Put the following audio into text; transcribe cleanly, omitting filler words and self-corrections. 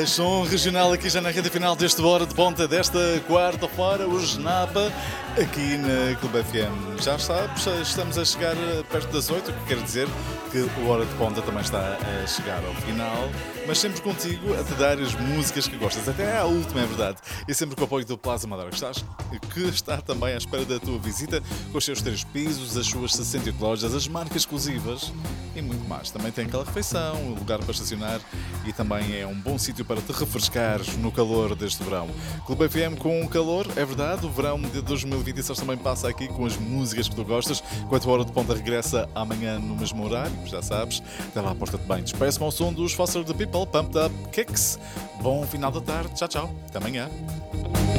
mais som regional aqui já na reta final deste Hora de Ponta desta quarta-feira, o Genapa, aqui na Clube FM. Já sabes, estamos a chegar perto das 8, o que quer dizer que o Hora de Ponta também está a chegar ao final, mas sempre contigo a te dar as músicas que gostas, até à última, é verdade. E sempre com o apoio do Plaza Amadora, que está também à espera da tua visita, com os seus 3 pisos, as suas 68 lojas, as marcas exclusivas e muito mais. Também tem aquela refeição, um lugar para estacionar e também é um bom sítio para te refrescares no calor deste verão. Clube FM com calor, é verdade, o verão de 2026 também passa aqui com as músicas que tu gostas, enquanto a Hora de Ponta regressa amanhã no mesmo horário, já sabes. Até lá, porta-te bem. Despeço com o som dos Foster the People, Pumped Up Kicks. Bom final da tarde, tchau, tchau. Até amanhã.